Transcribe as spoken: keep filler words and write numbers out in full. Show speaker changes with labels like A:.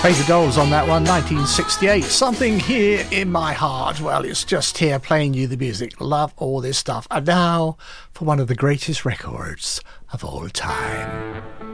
A: Paper Dolls on that one, nineteen sixty-eight. Something Here in My Heart. Well, it's just here playing you the music. Love all this stuff. And now for one of the greatest records of all time.